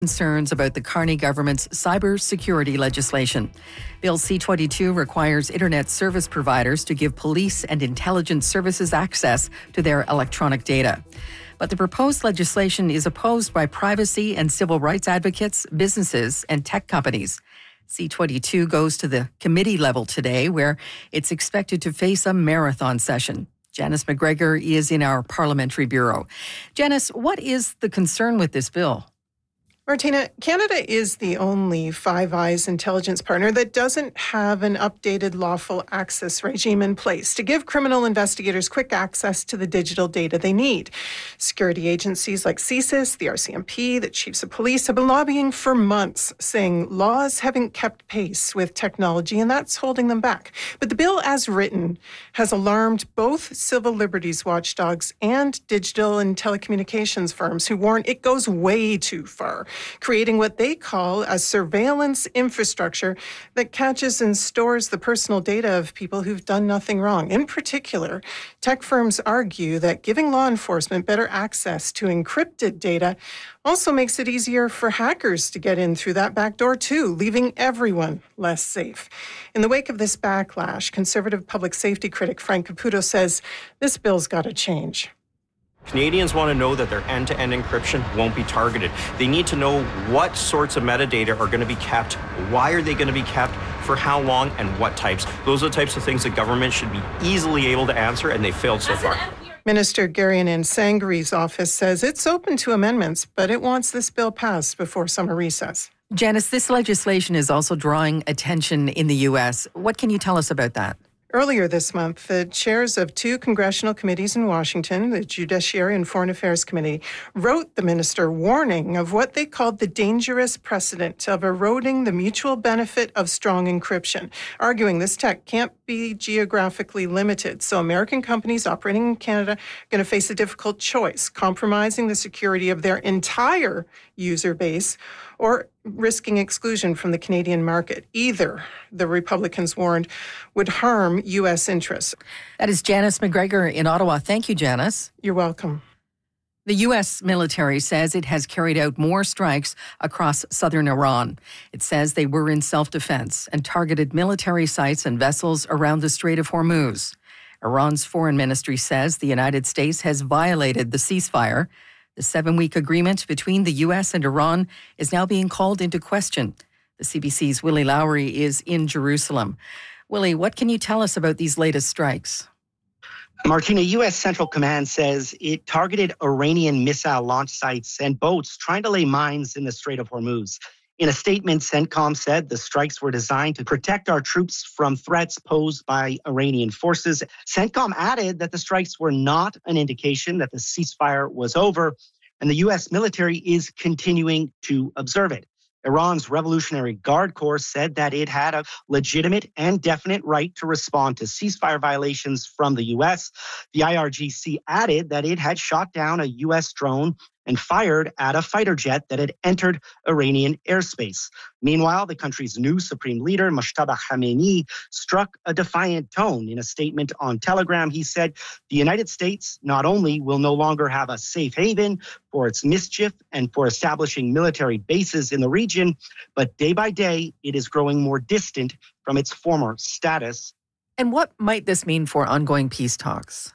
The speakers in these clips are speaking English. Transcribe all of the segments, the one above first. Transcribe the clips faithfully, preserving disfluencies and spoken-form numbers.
Concerns about the Carney government's cybersecurity legislation. Bill C twenty-two requires internet service providers to give police and intelligence services access to their electronic data. But the proposed legislation is opposed by privacy and civil rights advocates, businesses, and tech companies. C twenty-two goes to the committee level today, where it's expected to face a marathon session. Janice McGregor is in our parliamentary bureau. Janice, what is the concern with this bill? Martina, Canada is the only Five Eyes intelligence partner that doesn't have an updated lawful access regime in place to give criminal investigators quick access to the digital data they need. Security agencies like C S I S, the R C M P, the chiefs of police have been lobbying for months, saying laws haven't kept pace with technology, and that's holding them back. But the bill as written has alarmed both civil liberties watchdogs and digital and telecommunications firms who warn it goes way too far, creating what they call a surveillance infrastructure that catches and stores the personal data of people who've done nothing wrong. In particular, tech firms argue that giving law enforcement better access to encrypted data also makes it easier for hackers to get in through that back door too, leaving everyone less safe. In the wake of this backlash, conservative public safety critic Frank Caputo says this bill's got to change. Canadians want to know that their end-to-end encryption won't be targeted. They need to know what sorts of metadata are going to be kept, why are they going to be kept, for how long, and what types. Those are the types of things that government should be easily able to answer, and they failed so far. Minister Gary-Ann Sangre's office says it's open to amendments, but it wants this bill passed before summer recess. Janice, this legislation is also drawing attention in the U S. What can you tell us about that? Earlier this month, the chairs of two congressional committees in Washington, the Judiciary and Foreign Affairs Committee, wrote the minister warning of what they called the dangerous precedent of eroding the mutual benefit of strong encryption, arguing this tech can't be geographically limited. So American companies operating in Canada are going to face a difficult choice, compromising the security of their entire user base or risking exclusion from the Canadian market. Either, the Republicans warned, would harm U S interests. That is Janice McGregor in Ottawa. Thank you, Janice. You're welcome. The U S military says it has carried out more strikes across southern Iran. It says they were in self-defense and targeted military sites and vessels around the Strait of Hormuz. Iran's foreign ministry says the United States has violated the ceasefire. The seven-week agreement between the U S and Iran is now being called into question. The C B C's Willie Lowry is in Jerusalem. Willie, what can you tell us about these latest strikes? Martina, U S Central Command says it targeted Iranian missile launch sites and boats trying to lay mines in the Strait of Hormuz. In a statement, CENTCOM said the strikes were designed to protect our troops from threats posed by Iranian forces. CENTCOM added that the strikes were not an indication that the ceasefire was over, and the U S military is continuing to observe it. Iran's Revolutionary Guard Corps said that it had a legitimate and definite right to respond to ceasefire violations from the U S. The I R G C added that it had shot down a U S drone and fired at a fighter jet that had entered Iranian airspace. Meanwhile, the country's new supreme leader, Mojtaba Khamenei, struck a defiant tone. In a statement on Telegram, he said, the United States not only will no longer have a safe haven for its mischief and for establishing military bases in the region, but day by day, it is growing more distant from its former status. And what might this mean for ongoing peace talks?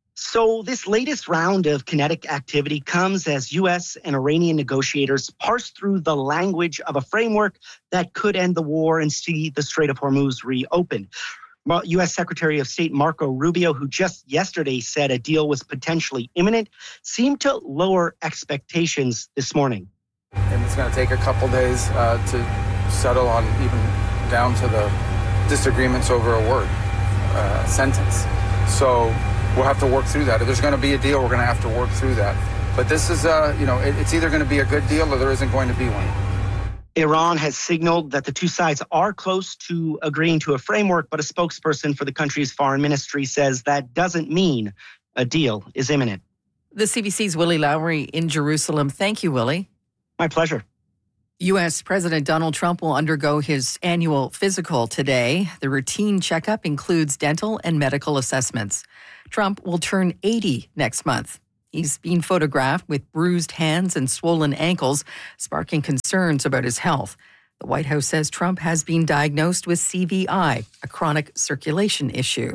So this latest round of kinetic activity comes as U S and Iranian negotiators parse through the language of a framework that could end the war and see the Strait of Hormuz reopened. U S Secretary of State Marco Rubio, who just yesterday said a deal was potentially imminent, seemed to lower expectations this morning. And it's going to take a couple days uh, to settle on even down to the disagreements over a word, uh, sentence. So we'll have to work through that. If there's going to be a deal, we're going to have to work through that. But this is, uh, you know, it, it's either going to be a good deal or there isn't going to be one. Iran has signaled that the two sides are close to agreeing to a framework, but a spokesperson for the country's foreign ministry says that doesn't mean a deal is imminent. The C B C's Willie Lowry in Jerusalem. Thank you, Willie. My pleasure. U S President Donald Trump will undergo his annual physical today. The routine checkup includes dental and medical assessments. Trump will turn eighty next month. He's been photographed with bruised hands and swollen ankles, sparking concerns about his health. The White House says Trump has been diagnosed with C V I, a chronic circulation issue.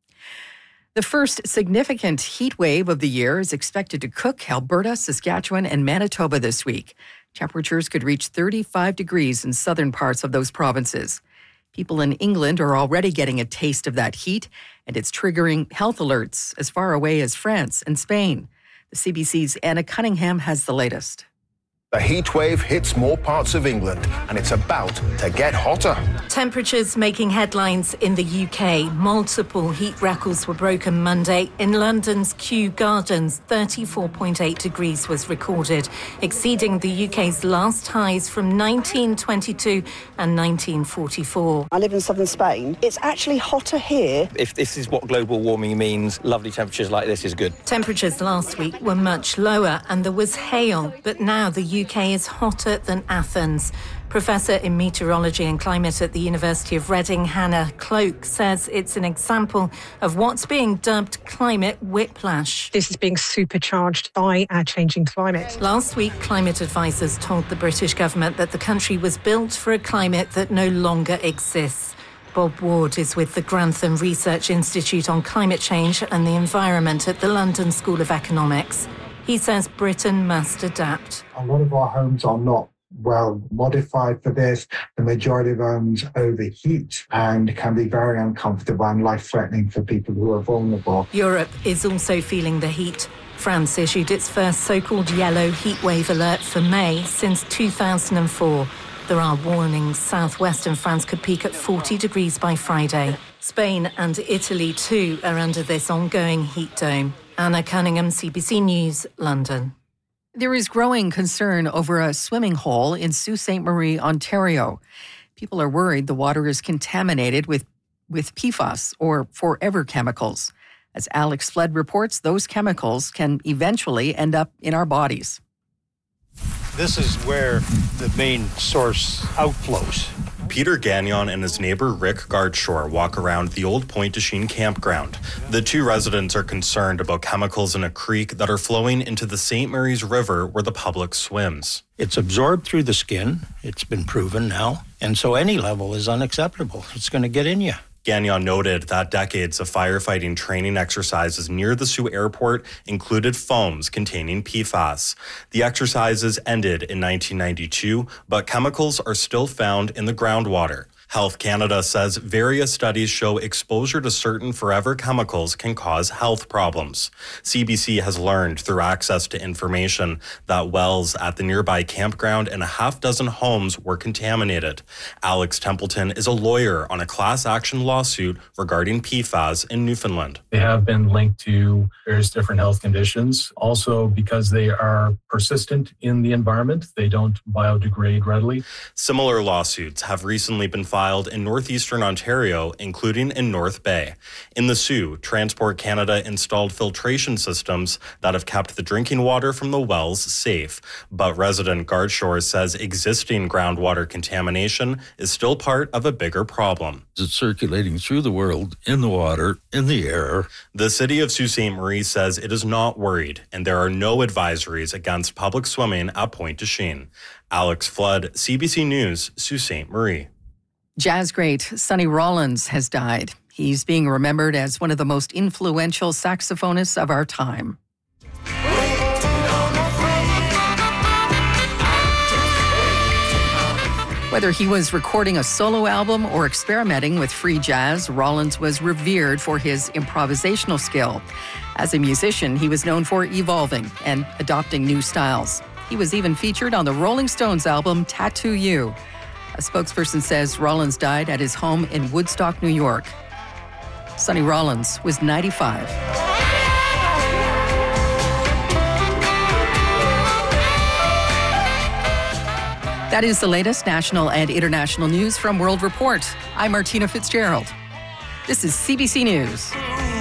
The first significant heat wave of the year is expected to cook Alberta, Saskatchewan, and Manitoba this week. Temperatures could reach thirty-five degrees in southern parts of those provinces. People in England are already getting a taste of that heat, and it's triggering health alerts as far away as France and Spain. The C B C's Anna Cunningham has the latest. The heat wave hits more parts of England, and it's about to get hotter. Temperatures making headlines in the U K. Multiple heat records were broken Monday. In London's Kew Gardens, thirty-four point eight degrees was recorded, exceeding the U K's last highs from nineteen twenty-two and nineteen forty-four. I live in southern Spain. It's actually hotter here. If this is what global warming means, lovely temperatures like this is good. Temperatures last week were much lower and there was hail, but now the U K is hotter than Athens. Professor in meteorology and climate at the University of Reading, Hannah Cloak, says it's an example of what's being dubbed climate whiplash. This is being supercharged by our changing climate. Last week, climate advisors told the British government that the country was built for a climate that no longer exists. Bob Ward is with the Grantham Research Institute on Climate Change and the Environment at the London School of Economics. He says Britain must adapt. A lot of our homes are not well modified for this. The majority of homes overheat and can be very uncomfortable and life-threatening for people who are vulnerable. Europe is also feeling the heat. France issued its first so-called yellow heatwave alert for May since two thousand four. There are warnings southwestern France could peak at forty degrees by Friday. Spain and Italy too are under this ongoing heat dome. Anna Cunningham, C B C News, London. There is growing concern over a swimming hole in Sault Ste. Marie, Ontario. People are worried the water is contaminated with, with P FAS, or forever chemicals. As Alex Flood reports, those chemicals can eventually end up in our bodies. This is where the main source outflows. Peter Gagnon and his neighbor Rick Gardshore walk around the old Pointe du Chien campground. The two residents are concerned about chemicals in a creek that are flowing into the Saint Mary's River where the public swims. It's absorbed through the skin. It's been proven now. And so any level is unacceptable. It's going to get in you. Gagnon noted that decades of firefighting training exercises near the Sault Airport included foams containing P FAS. The exercises ended in nineteen ninety-two, but chemicals are still found in the groundwater. Health Canada says various studies show exposure to certain forever chemicals can cause health problems. C B C has learned through access to information that wells at the nearby campground and a half dozen homes were contaminated. Alex Templeton is a lawyer on a class action lawsuit regarding P FAS in Newfoundland. They have been linked to various different health conditions. Also, because they are persistent in the environment, they don't biodegrade readily. Similar lawsuits have recently been filed in northeastern Ontario, including in North Bay. In the Sault, Transport Canada installed filtration systems that have kept the drinking water from the wells safe. But resident Gardshore says existing groundwater contamination is still part of a bigger problem. It's circulating through the world, in the water, in the air. The city of Sault Ste. Marie says it is not worried, and there are no advisories against public swimming at Pointe du Chien. Alex Flood, C B C News, Sault Ste. Marie. Jazz great Sonny Rollins has died. He's being remembered as one of the most influential saxophonists of our time. Whether he was recording a solo album or experimenting with free jazz, Rollins was revered for his improvisational skill. As a musician, he was known for evolving and adopting new styles. He was even featured on the Rolling Stones album Tattoo You. A spokesperson says Rollins died at his home in Woodstock, New York. Sonny Rollins was ninety-five. That is the latest national and international news from World Report. I'm Martina Fitzgerald. This is C B C News.